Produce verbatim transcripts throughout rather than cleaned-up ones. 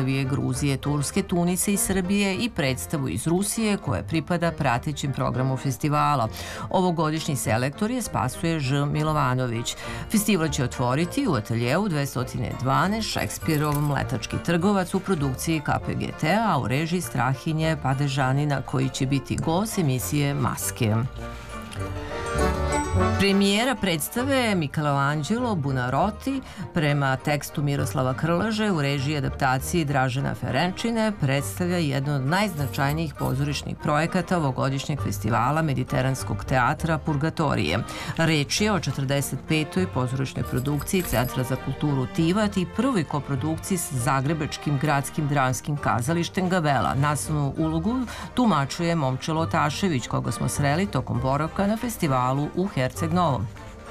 Moldavije, Gruzije, Turske, Tunisa i Srbije i predstavu iz Rusije koja pripada pratećem programu festivala. Ovogodišnji selektor je Spasuje Ž. Milovanović. Festival će otvoriti u ateljeu dvesta dvanaest Šekspirov Mletački trgovac u produkciji K P G T-a, a u režiji Strahinje Padežanina, koji će biti gost emisije Maske. Premijera predstave Michelangelo Buonarroti prema tekstu Miroslava Krleže u režiji adaptaciji Dražena Ferenčine predstavlja jedno od najznačajnijih pozorišnih projekata ovogodišnjeg festivala Mediteranskog teatra Purgatorije. Reč je o četrdeset petoj pozorišnoj produkciji Centra za kulturu Tivat i prvoj koprodukciji s Zagrebačkim gradskim dramskim kazalištem Gavela. Naslovnu ulogu tumačuje Momčilo Tašević, koga smo sreli tokom boravka na festivalu u Herceg Novom.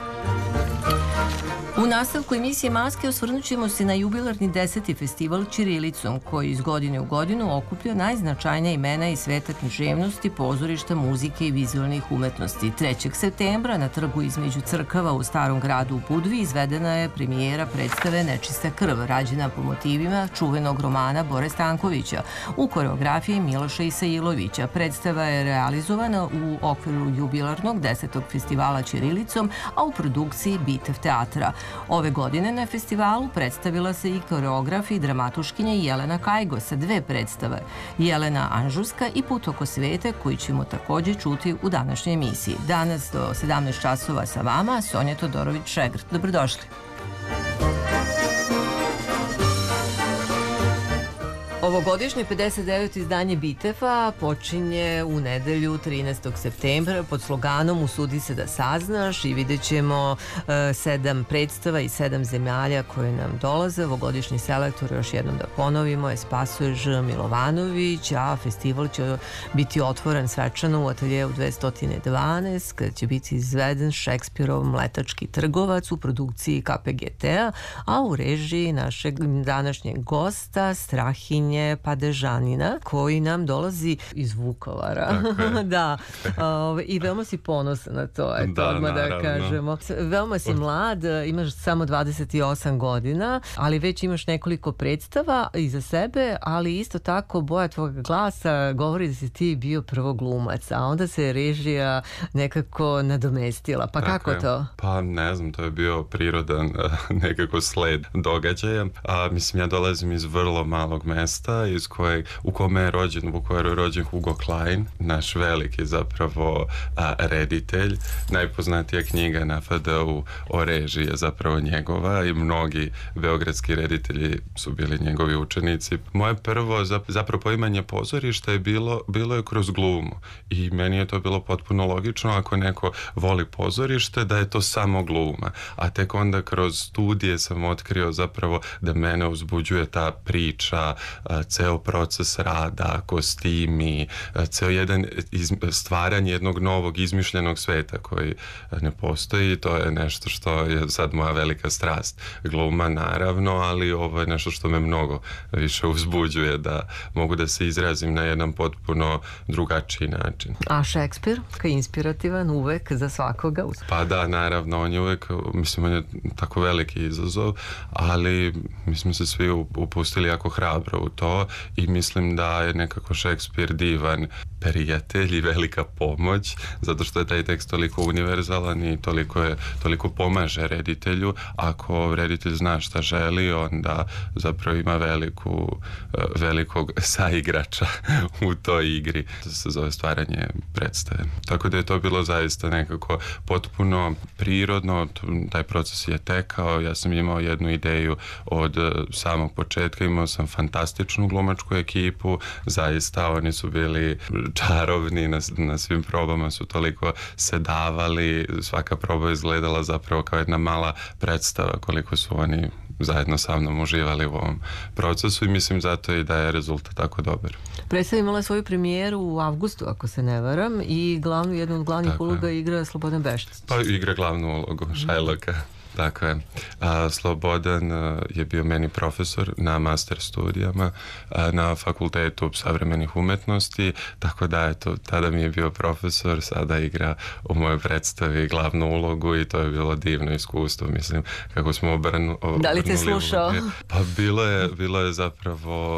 U nastavku emisije Maske osvrnut ćemo se na jubilarni deseti festival Ćirilicom, koji iz godine u godinu okuplja najznačajnija imena iz sveta književnosti, pozorišta, muzike i vizualnih umetnosti. trećeg septembra na trgu između crkava u Starom gradu u Budvi izvedena je premijera predstave Nečista krv, rađena po motivima čuvenog romana Bore Stankovića u koreografiji Miloša Isailovića. Predstava je realizovana u okviru jubilarnog desetog festivala Ćirilicom, a u produkciji Bitev teatra. Ove godine na festivalu predstavila se i koreograf i dramatuškinja Jelena Kajgo sa dve predstave, Jelena Anžuska i Put oko sveta, koji ćemo također čuti u današnjoj emisiji. Danas do sedamnaest časova sa vama Sonja Todorović-Šegrt. Dobrodošli. Ovogodišnje pedeset deveto izdanje Bitefa počinje u nedelju trinaestog septembra pod sloganom Usudi se da saznaš i vidjet ćemo uh, sedam predstava i sedam zemalja koje nam dolaze. Ovogodišnji selektor, još jednom da ponovimo, je Spasuje Ž. Milovanović, a festival će biti otvoren svečano u ateljeu dvesta dvanaest, kada će biti izveden Šekspirov Mletački trgovac u produkciji K P G T-a, a u režiji našeg današnjeg gosta Strahinje Padežanina, koji nam dolazi iz Vukovara. Da. Uh, I veoma si ponosan na to, eto, da, odmah da kažemo. Veoma si mlad, imaš samo dvadeset osam godina, ali već imaš nekoliko predstava iza sebe, ali isto tako boja tvojeg glasa govori da si ti bio prvo glumac, a onda se režija nekako nadomestila. Pa tako kako je to? Pa ne znam, to je bio prirodan nekako sled događaja. A, mislim, ja dolazim iz vrlo malog mesta iz kojeg, u kome je rođen, u Vukovaru je rođen Hugo Klein, naš veliki zapravo a, reditelj. Najpoznatija knjiga na F D U o režiji je zapravo njegova i mnogi beogradski reditelji su bili njegovi učenici. Moje prvo zapravo poimanje pozorišta je bilo, bilo je kroz glumu i meni je to bilo potpuno logično ako neko voli pozorište da je to samo gluma, a tek onda kroz studije sam otkrio zapravo da mene uzbuđuje ta priča, ceo proces rada, kostimi, ceo jedan iz, stvaranje jednog novog izmišljenog sveta koji ne postoji. To je nešto što je sad moja velika strast. Gluma naravno, ali ovo je nešto što me mnogo više uzbuđuje, da mogu da se izrazim na jedan potpuno drugačiji način. A Šekspir, kao inspirativan uvek za svakoga? Pa da, naravno, on je uvek, mislim, on je tako veliki izazov, ali mi smo se svi upustili jako hrabro u to i mislim da je nekako Šekspir divan prijatelj i velika pomoć, zato što je taj tekst toliko univerzalan i toliko, je, toliko pomaže reditelju. Ako reditelj zna šta želi, onda zapravo ima veliku, velikog saigrača u toj igri. To se zove stvaranje predstave. Tako da je to bilo zaista nekako potpuno prirodno, taj proces je tekao, ja sam imao jednu ideju od samog početka, imao sam fantastičnu glumačku ekipu, zaista oni su bili čarovni, na, na svim probama su toliko se davali, svaka proba izgledala zapravo kao jedna mala predstava koliko su oni zajedno sa mnom uživali u ovom procesu i mislim zato i da je rezultat tako dobar. Predstava imala svoju premijeru u avgustu, ako se ne varam, i glavnu, jednu od glavnih tako uloga je. Igra Slobodan Beštić. Pa igra glavnu ulogu Šajloka. Tako je. A, Slobodan a, je bio meni profesor na master studijama a, na Fakultetu savremenih umetnosti, tako da eto, tada mi je bio profesor, sada igra u mojoj predstavi glavnu ulogu i to je bilo divno iskustvo, mislim, kako smo obrnu, obrnuli. Da li te slušao? Pa bilo je, bilo je zapravo